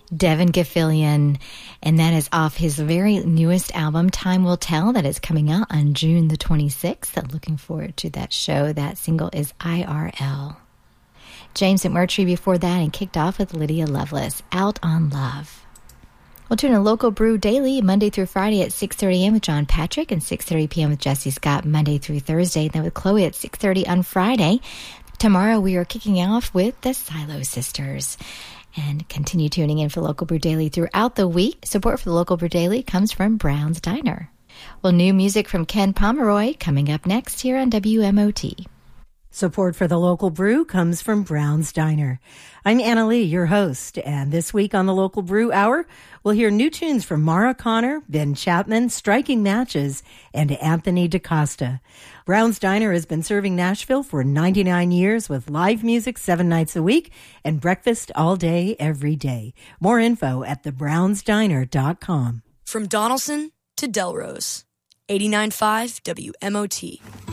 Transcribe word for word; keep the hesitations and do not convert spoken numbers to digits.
Devin Gilfillian, and that is off his very newest album, Time Will Tell, that is coming out on June the twenty-sixth. I'm looking forward to that show. That single is I R L. James McMurtry before that, and kicked off with Lydia Loveless, Out on Love. We'll turn to Local Brew Daily, Monday through Friday at six thirty a.m. with John Patrick and six thirty p.m. with Jesse Scott, Monday through Thursday, and then with Chloe at six thirty on Friday. Tomorrow we are kicking off with the Silo Sisters. And continue tuning in for Local Brew Daily throughout the week. Support for the Local Brew Daily comes from Brown's Diner. Well, new music from Ken Pomeroy coming up next here on W M O T. Support for the Local Brew comes from Brown's Diner. I'm Anna Lee, your host, and this week on the Local Brew Hour, we'll hear new tunes from Mara Connor, Ben Chapman, Striking Matches, and Anthony DaCosta. Brown's Diner has been serving Nashville for ninety-nine years with live music seven nights a week and breakfast all day, every day. More info at the browns diner dot com. From Donaldson to Delrose, eighty-nine point five W M O T.